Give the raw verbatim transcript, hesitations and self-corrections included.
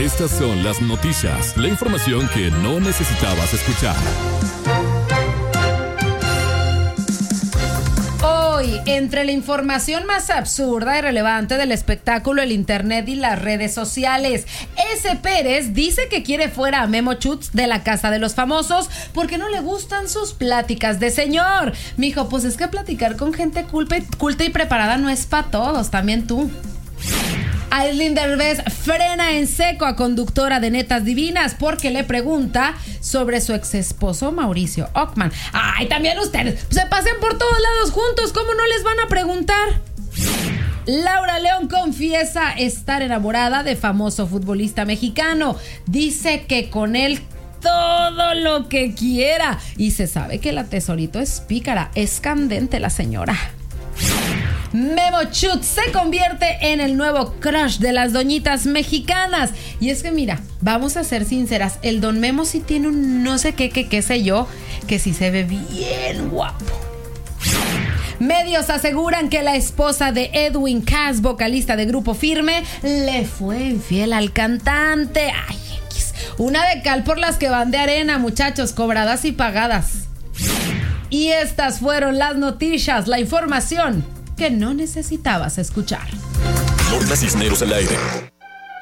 Estas son las noticias, la información que no necesitabas escuchar. Hoy, entre la información más absurda y relevante del espectáculo, el internet y las redes sociales, ese Pérez dice que quiere fuera a Memo Chutz de la Casa de los Famosos porque no le gustan sus pláticas de señor. Mijo, pues es que platicar con gente culpa y, culta y preparada no es para todos, también tú. Aislinn Derbez frena en seco a conductora de Netas Divinas porque le pregunta sobre su ex esposo Mauricio Ockman. Ay, también ustedes se pasen por todos lados juntos, ¿cómo no les van a preguntar? Laura León confiesa estar enamorada de famoso futbolista mexicano. Dice que con él todo lo que quiera. Y se sabe que la tesorito es pícara, es candente la señora. Memo Chutz se convierte en el nuevo crush de las doñitas mexicanas. Y es que mira, vamos a ser sinceras, el don Memo sí tiene un no sé qué, qué, qué sé yo, que sí se ve bien guapo. Medios aseguran que la esposa de Edwin Cass, vocalista de Grupo Firme, le fue infiel al cantante. Ay, X. Una de cal por las que van de arena, muchachos, cobradas y pagadas. Y estas fueron las noticias, la información que no necesitabas escuchar. Norma Cisneros al aire.